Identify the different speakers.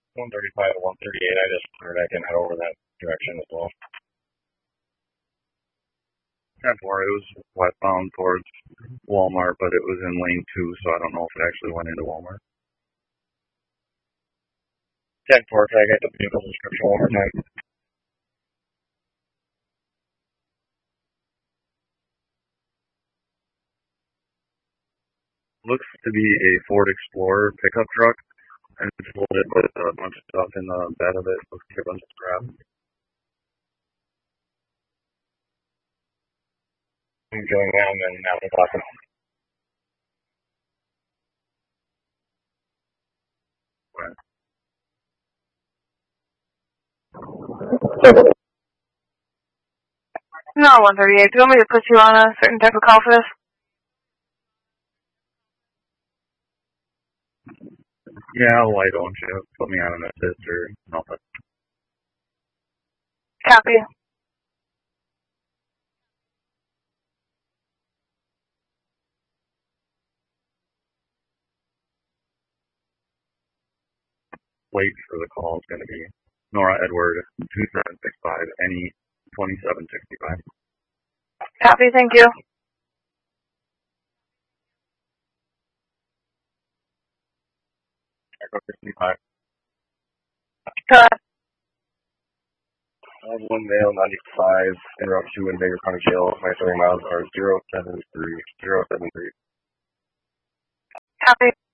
Speaker 1: 135 to 138. I just figured I can head over that direction as well. 10-4, it was westbound towards Walmart, but it was in lane 2, so I don't know if it actually went into Walmart. 10-4, can I get the vehicle description one more time? Looks to be a Ford Explorer pickup truck, and it's loaded with a bunch of stuff in the bed of it. Looks like a bunch of scrap. I'm doing that and then now we're talking.
Speaker 2: No, 138. Do you want me to put you on a certain type of call for this?
Speaker 1: Yeah, why don't you put me on an assist or nothing?
Speaker 2: Copy.
Speaker 1: Wait for the call is going to be Nora Edward 2765 NE 2765.
Speaker 2: Copy, thank you.
Speaker 1: Echo 65.
Speaker 2: Correct.
Speaker 1: Windale 95, interrupt 2 in Baker County Jail. My 30 miles are 073.
Speaker 2: Copy.